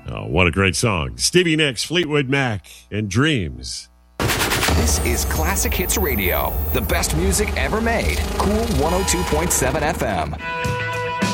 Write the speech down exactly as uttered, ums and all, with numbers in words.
Oh, what a great song. Stevie Nicks, Fleetwood Mac, and Dreams. This is Classic Hits Radio, the best music ever made. Cool one oh two point seven F M.